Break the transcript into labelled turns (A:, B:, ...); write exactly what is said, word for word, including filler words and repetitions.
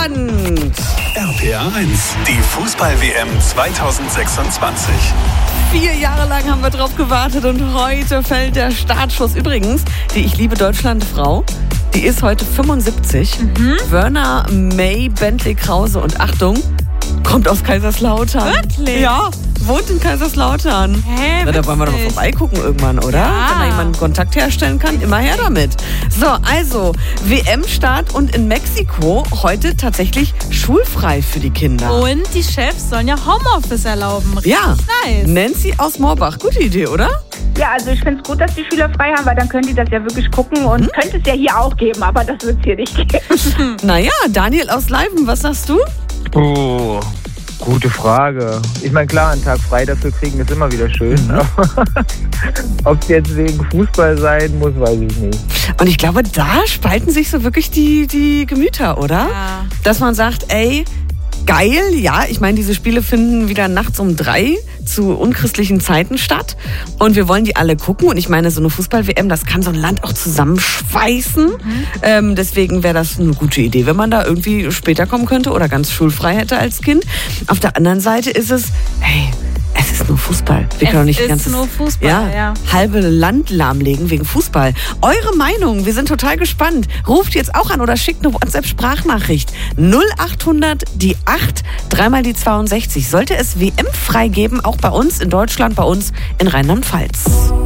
A: Deutschland.
B: R P R eins, die Fußball-W M zweitausendsechsundzwanzig.
A: Vier Jahre lang haben wir drauf gewartet und heute fällt der Startschuss. Übrigens, die Ich liebe Deutschland-Frau, die ist heute fünfundsiebzig. Mhm. Verna May Bentley Krause und Achtung, kommt aus Kaiserslautern.
C: Wirklich?
A: Ja, wohnt in Kaiserslautern.
C: Hä,
A: Na, da wollen wir doch mal vorbeigucken irgendwann, oder?
C: Ja.
A: Wenn da jemand Kontakt herstellen kann, immer her damit. So, also, W M-Start und in Mexiko heute tatsächlich schulfrei für die Kinder.
C: Und die Chefs sollen ja Homeoffice erlauben. Richtig
A: Ja,
C: nice.
A: Nancy aus Moorbach, gute Idee, oder?
D: Ja, also ich finde es gut, dass die Schüler frei haben, weil dann können die das ja wirklich gucken und mhm. könnte es ja hier auch geben, aber das wird es hier nicht geben.
A: Naja, Daniel aus Leiben, was sagst du?
E: Oh, gute Frage. Ich meine, klar, einen Tag frei dafür kriegen ist immer wieder schön. Mhm. Ob es jetzt wegen Fußball sein muss, weiß ich nicht.
A: Und ich glaube, da spalten sich so wirklich die, die Gemüter, oder?
C: Ja.
A: Dass man sagt, ey, geil, ja, ich meine, diese Spiele finden wieder nachts um drei zu unchristlichen Zeiten statt und wir wollen die alle gucken und ich meine, so eine Fußball-W M, das kann so ein Land auch zusammenschweißen. Mhm. Ähm, deswegen wäre das eine gute Idee, wenn man da irgendwie später kommen könnte oder ganz schulfrei hätte als Kind. Auf der anderen Seite ist es, hey, es ist nur Fußball. Wir
C: Es
A: können doch nicht
C: ist
A: ganzes,
C: nur Fußball,
A: ja,
C: ja.
A: halbe Land lahmlegen wegen Fußball. Eure Meinung, wir sind total gespannt. Ruft jetzt auch an oder schickt eine WhatsApp-Sprachnachricht. null achthundert die acht, dreimal die zweiundsechzig. Sollte es W M frei geben, auch bei uns in Deutschland, bei uns in Rheinland-Pfalz.